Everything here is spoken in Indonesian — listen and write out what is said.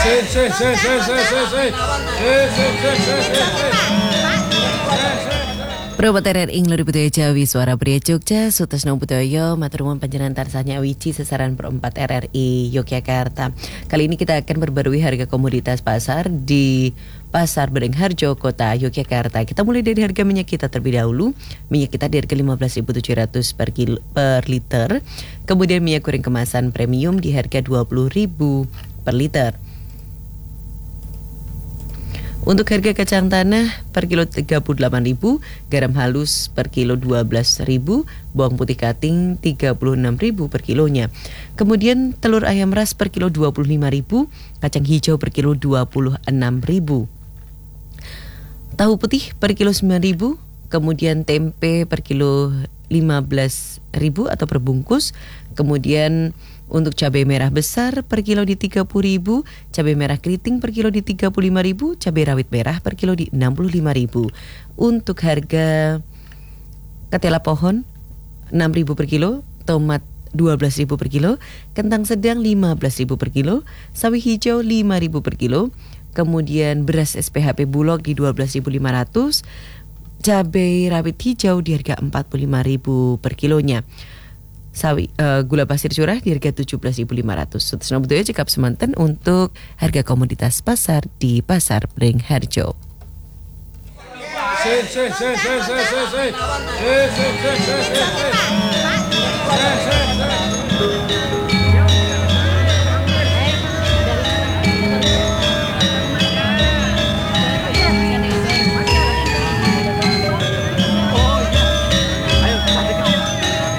Probat RRI Ngluri Budaya Jawi Suara Pria Jogja Sutasno Budaya Matur nuwun panjenengan tansah nyawiji sasaran perempat RRI Yogyakarta. Kali ini kita akan berbarui harga komoditas pasar di Pasar Beringharjo Kota Yogyakarta. Kita mulai dari harga minyak kita terlebih dahulu. Minyak kita di harga 15.700 per liter. Kemudian minyak goreng kemasan premium di harga 20.000 per liter. Untuk harga kacang tanah per kilo 38.000, garam halus per kilo 12.000, bawang putih cutting 36.000 per kilonya. Kemudian telur ayam ras per kilo 25.000, kacang hijau per kilo 26.000. Tahu putih per kilo 9.000, kemudian tempe per kilo 15.000 atau per bungkus. Kemudian untuk cabai merah besar per kilo di 30.000, cabai merah keriting per kilo di 35.000, cabai rawit merah per kilo di 65.000. Untuk harga ketela pohon 6.000 per kilo, tomat 12.000 per kilo, kentang sedang 15.000 per kilo, sawi hijau 5.000 per kilo, kemudian beras SPHP Bulog di 12.500, cabai rawit hijau di harga 45.000 per kilonya. Gula pasir curah di harga 17.500. Sutasno Budaya Cekap Semanten untuk harga komoditas pasar di Pasar Beringharjo.